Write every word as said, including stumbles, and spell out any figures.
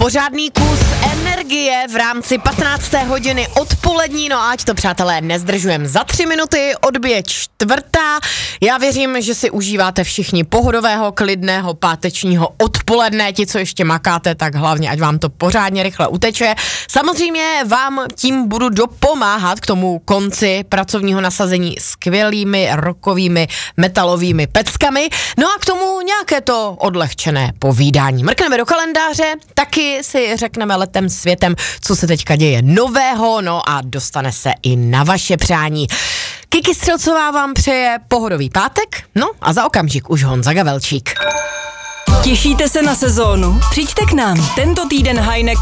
Pořádný kus energie v rámci patnácté hodiny odpolední, no ať to, přátelé, nezdržujem. Za tři minuty odbije čtvrtá. Já věřím, že si užíváte všichni pohodového, klidného pátečního odpoledne. Ti, co ještě makáte, tak hlavně, ať vám to pořádně rychle uteče. Samozřejmě vám tím budu dopomáhat k tomu konci pracovního nasazení skvělými rockovými metalovými peckami. No a k tomu nějaké to odlehčené povídání. Mrkneme do kalendáře, taky si řekneme letem světem, co se teďka děje nového, no a dostane se i na vaše přání. Kiki Střelcová vám přeje pohodový pátek, no a za okamžik už Honza Gavelčík. Těšíte se na sezónu? Přijďte k nám. Tento týden Heineck